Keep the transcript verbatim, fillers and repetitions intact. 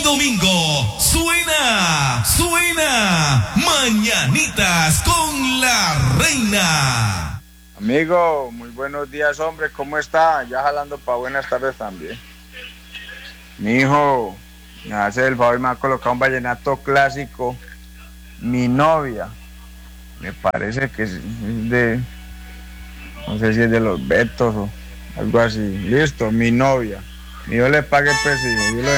domingo suena, suena Mañanitas con la Reina. Amigo, muy buenos días, hombre, ¿cómo está? Ya jalando para buenas tardes también. Mi hijo me hace el favor y me ha colocado un vallenato clásico, Mi Novia. Me parece que es de, no sé si es de los Betos o algo así. Listo, Mi Novia. Dios le pague, pues, y Dios lo